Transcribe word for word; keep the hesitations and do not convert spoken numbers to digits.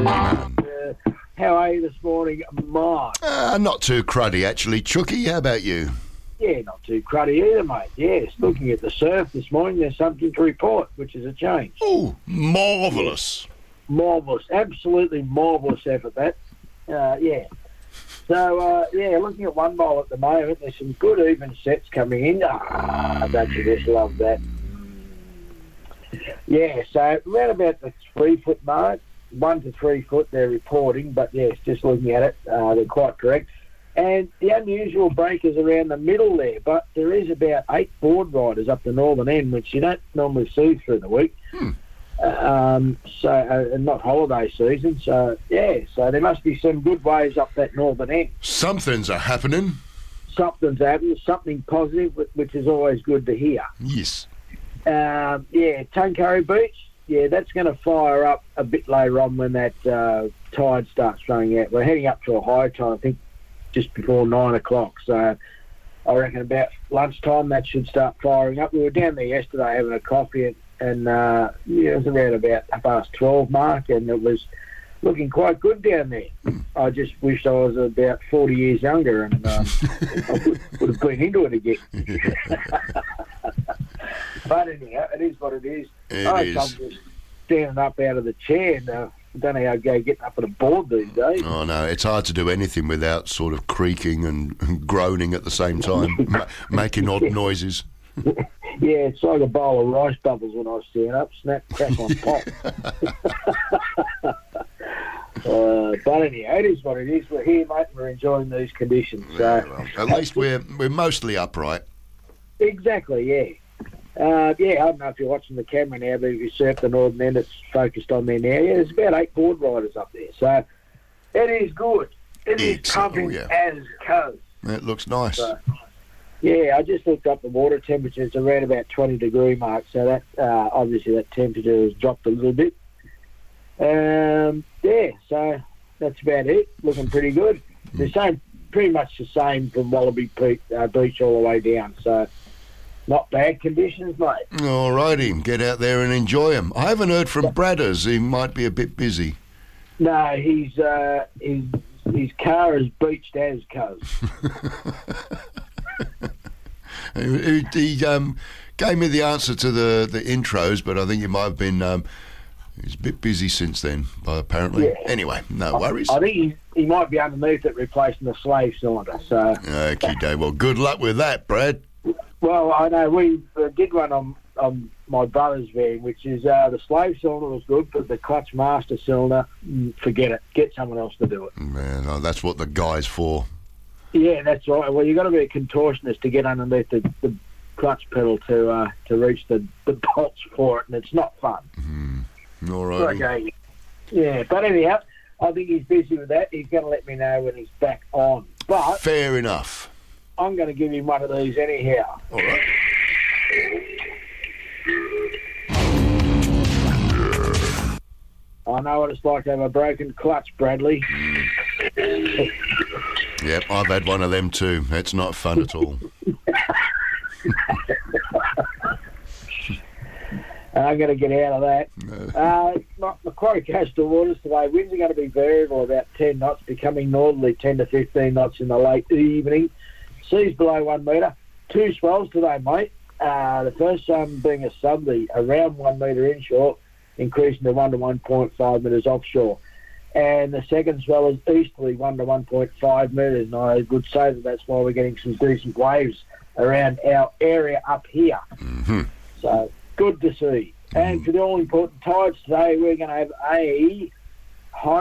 man. Uh, how are you this morning, Mark? Uh, not too cruddy, actually. Chucky, how about you? Yeah, not too cruddy either, mate. Yes, looking at the surf this morning, there's something to report, which is a change. Oh, marvellous. Marvellous, absolutely marvellous effort, that. Uh, yeah. So, uh, yeah, looking at one bowl at the moment, there's some good even sets coming in. Ah, don't you just love that? Yeah, so around about the three-foot mark, one to three foot they're reporting, but yes, just looking at it, uh, they're quite correct. And the unusual break is around the middle there, but there is about eight board riders up the northern end, which you don't normally see through the week. Hmm. Um, so, uh, and not holiday season, so yeah, so there must be some good waves up that northern end. Something's a happening. Something's happening, something positive, which is always good to hear. Yes. Um, yeah, Tuncurry Beach, yeah, that's going to fire up a bit later on when that uh, tide starts running out. We're heading up to a high tide, I think, just before nine o'clock. So I reckon about lunchtime that should start firing up. We were down there yesterday having a coffee, and, and uh, yeah, it was around about half past twelve mark, and it was looking quite good down there. I just wished I was about forty years younger, and um, I would, would have been into it again. But anyhow, it is what it is. It I is. I'm just standing up out of the chair, and uh, I don't know how I go getting up on a board these days. Oh, no, it's hard to do anything without sort of creaking and, and groaning at the same time, ma- making odd noises. Yeah, it's like a bowl of rice bubbles when I stand up. Snap, crack on pop. uh, but anyhow, it is what it is. We're here, mate, and we're enjoying these conditions. So. Yeah, well, at least we're we're mostly upright. Exactly, yeah. Uh, yeah, I don't know if you're watching the camera now, but if you surf the northern end, it's focused on there now. Yeah, there's about eight board riders up there. So it is good. It is Excellent, pumping yeah. as goes. It looks nice. So, yeah, I just looked up the water temperature. It's around about twenty degree mark, so that uh, obviously that temperature has dropped a little bit. Um, yeah, so that's about it. Looking pretty good. The same, pretty much the same from Wallaby Pe- uh, Beach all the way down. So not bad conditions, mate. All righty, get out there and enjoy them. I haven't heard from Bradders. He might be a bit busy. No, he's uh, his his car is beached as goes. he he um, gave me the answer to the, the intros, but I think he might have been um, he's a bit busy since then, but apparently. Yeah. Anyway, no worries. I think he, he might be underneath it replacing the slave cylinder. So Okay, Dave. Well, good luck with that, Brad. well, I know we uh, did one on on my brother's van, which is uh, the slave cylinder was good, but the clutch master cylinder, mm, forget it. Get someone else to do it. Man, oh, that's what the guy's for. Yeah, that's right. Well, you've got to be a contortionist to get underneath the, the clutch pedal to uh, to reach the, the bolts for it, and it's not fun. Mm. All right. Okay. Yeah, but anyhow, I think he's busy with that. He's going to let me know when he's back on. But Fair enough. I'm going to give him one of these anyhow. All right. I know what it's like to have a broken clutch, Bradley. Yep, I've had one of them too. It's not fun at all. I'm going to get out of that. No. Uh, Ma- Macquarie coastal waters today. Winds are going to be variable, about ten knots, becoming northerly ten to fifteen knots in the late evening. Seas below one metre. Two swells today, mate. Uh, the first one being a southerly, around one metre inshore, increasing to one to one point five metres offshore. And the second swell is easterly, one to one point five metres. And I would say that that's why we're getting some decent waves around our area up here. Mm-hmm. So, good to see. And for the all-important tides today, we're going to have a high